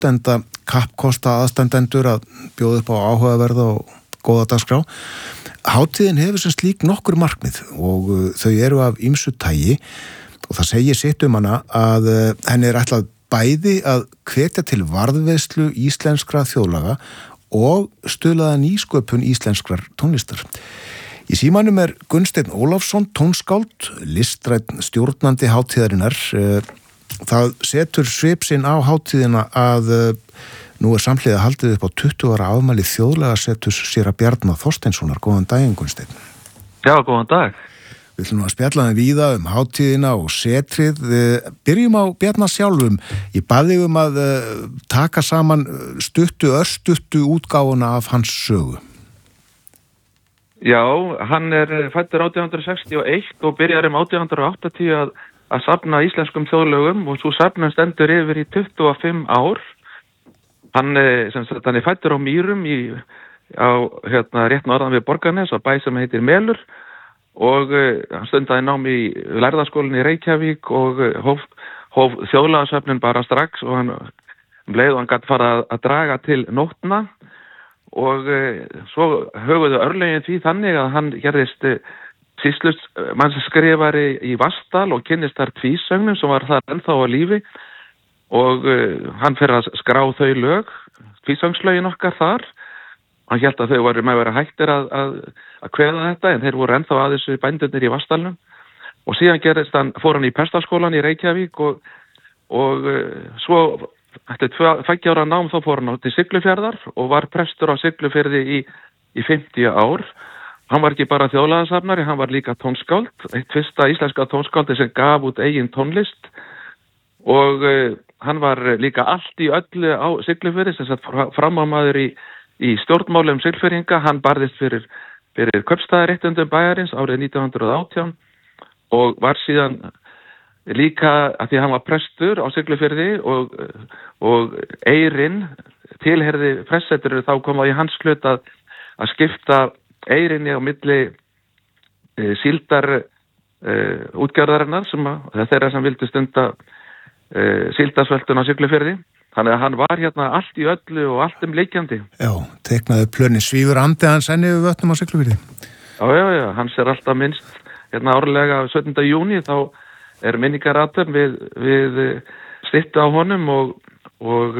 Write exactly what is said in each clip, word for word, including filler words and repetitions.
enda kappkosta aðstandendur að bjóða upp á áhugaverða og góða dagskrá. Hátíðin hefur sem slík nokkur markmið og þau eru af ýmsu tagi og það segir sitt um hana að henni er ætlað bæði að hvetja til varðveislu íslenskra þjóðlaga og stuðlaða nýsköpun íslenskrar tónlistar. Í símanum er Gunnsteinn Ólafsson, tónskáld, listrænn stjórnandi hátíðarinnar. Það setur svip sinn á hátíðina að nú er samhliða haldið upp á tuttugu ára afmæli þjóðlagaseturs séra Bjarna Þorsteinssonar. Góðan daginn, Gunnsteinn. Já, góðan dag. Við ætlum að spjalla þeim víða um hátíðina og setrið. Byrjum á Bjarna sjálfum. Ég bað þig um að taka saman stuttu, örstuttu útgáfuna af hans sögu. Já, hann er fæddur átján hundruð sextíu og eitt og byrjar um átján hundruð áttatíu að, að safna íslenskum þjóðlögum og svo safnum stendur yfir í tuttugu og fimm ár. Hann, sem sagt, hann er fæddur á Mýrum í, á hérna, rétt norðan við Borgarnes á bæ sem heitir Melur og uh, hann stundaði nám í lærðaskólann í Reykjavík og uh, hóf, hóf þjóðlagasöfnun bara strax og hann bleið og hann gæti fara að, að draga til nótna. Og uh, svo höfuðu örlögin því þannig að hann gerðist uh, sýslusmannsskrifari í Vatnsdal og kynnist þar tvísögnum sem var þar ennþá á lífi og uh, hann fer að skrá þau lög, tvísöngslögin okkar þar. Hann hélt að þau varu með að vera hættir að, að, að kveða þetta en þeir voru ennþá að þessu bændurnir í Vatnsdalnum og síðan gerðist hann, fór hann í Prestaskólann í Reykjavík og, og uh, svo eftir tveggja ára nám þá fór hann á til Siglufjarðar og var prestur á Siglufirði í, í fimmtíu ár. Hann var ekki bara þjóðlagasafnari, hann var líka tónskáld, eitt fyrsta íslenska tónskáldi sem gaf út eigin tónlist og uh, hann var líka allt í öllu á Siglufirði, sem sagt framámaður í, í stjórnmálum Siglfirðinga. Hann barðist fyrir, fyrir kaupstaðaréttindum bæjarins árið nítján hundruð og átján og var síðan líka að því að hann var prestur á Siglufirði og, og Eyrinn tilherði pressetur þá kom það í hans hlut að, að skipta Eyrinni á milli e, síldar e, útgjörðarinnar sem að þeirra sem vildu stunda e, síldarsvöltun á Siglufirði. Þannig að hann var hérna allt í öllu og allt um leikjandi. Já, teknaði plöni svífur andi hans enni við vötnum á Siglufirði. Já, já, já, hans er alltaf minnst hérna árlega sautjánda júní þá er minningarathöfn við, við styttu á honum og, og,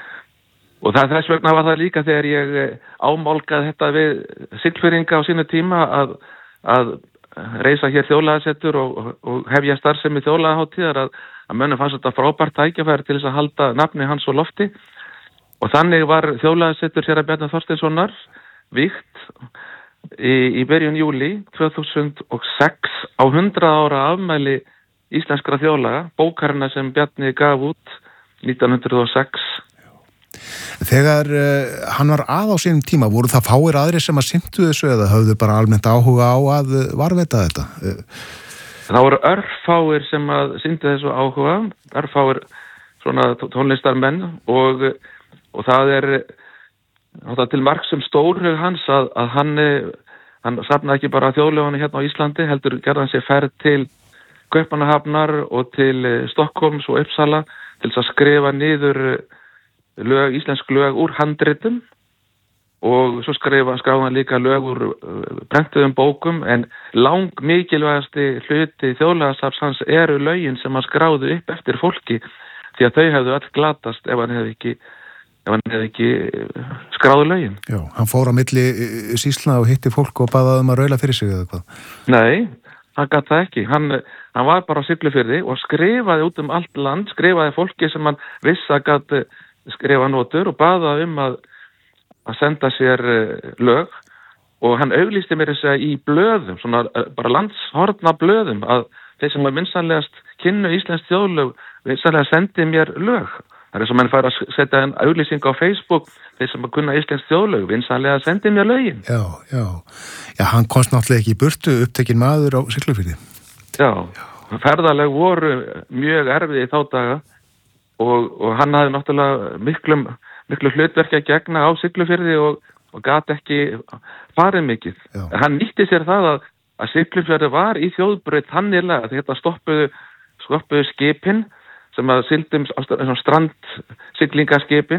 og það þess vegna var það líka þegar ég ámálgaði þetta við Siglfirðinga á sínu tíma að, að reisa hér þjóðlagasetur og, og, og hefja starfsemi þjóðlagahátíðar að, að mönnum fannst þetta frábært tækifæri til þess að halda nafni hans á lofti og þannig var þjóðlagasetur séra Bjarna Þorsteinssonar vígt í, í byrjun júlí tvö þúsund og sex á hundrað ára afmæli íslenskra þjóðlaga, bókarina sem Bjarni gaf út nítján hundruð og sex. Þegar uh, hann var að á sínum tíma, voru það fáir aðrir sem að sinntu þessu eða höfðu bara almennt áhuga á að varðveita þetta? Það voru örfáir sem að sinntu þessu áhuga, örfáir svona tónlistarmenn og, og það er það til marks um stórhug hans að, að hann, hann safnaði ekki bara þjóðlögunni hérna á Íslandi, heldur gerði hann sér ferð til Kaupmannahafnar og til Stokkólms og Uppsala til þess að skrifa niður lög, íslensk lög úr handritum og svo skrifa skráði hann líka lög úr prentuðum bókum en lang mikilvægasti hluti þjóðlagasafns hans eru lögin sem hann skráði upp eftir fólki því að þau hefðu öll glatast ef hann hefði ekki, ef hann hefði ekki skráði lögin. Já, hann fór á milli sýslna og hitti fólk og baðaði um að raula fyrir sig eða hvað? Nei, hann gat það ekki. Hann, hann var bara á Siglufirði og skrifaði út um allt land, skrifaði fólki sem hann vissi að gat skrifa notur og baðaði um að, að senda sér lög og hann auglýsti mér þess að í blöðum, svona bara landshorna blöðum að þeir sem var vinsanlegast kynnu íslensk þjóðlög vinsanlega sendi mér lög. Það er eins og menn fær að setja en auglýsing á Facebook þeir sem að kunna íslensk þjóðlög vinsanlega sendi mér lögin. Já, já. Já, hann komst náttúrulega ekki í burtu upptekinn maður á Siglufirði. Já, ferðaleg voru mjög erfið í þá daga og, og hann hafði náttúrulega miklum, miklu hlutverki að gegna á Siglufirði og, og gat ekki farið mikið. Já. Hann nýtti sér það að, að Siglufirði var í þjóðbraut þannilega að þetta stoppuðu, stoppuðu skipin sem að sildum strandsiglingaskipin